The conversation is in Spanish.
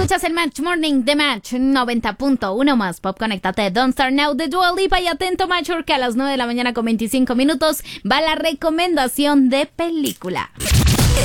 Escuchas el Match Morning de Match 90.1 más Pop. Conéctate. Don't Start Now de Dua Lipa. Y atento, Matcher, que a las 9 de la mañana con 25 minutos va la recomendación de película.